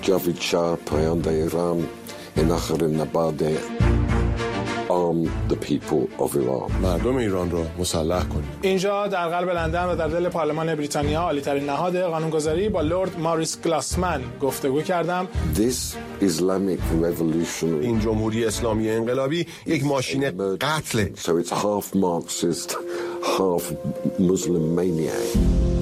جاوید شاه پاینده ایران این آخرین نبرد arm the people of Iran. مردم ایران را مسلح کنیم. اینجا در قلب لندن و در دل پارلمان بریتانیا، عالی‌ترین نهاد قانونگذاری، با لرد ماریس گلاسمن گفتگو کردم. This Islamic revolution. این جمهوری اسلامی انقلابی یک ماشین قتل. So it's half Marxist, half Muslim maniac.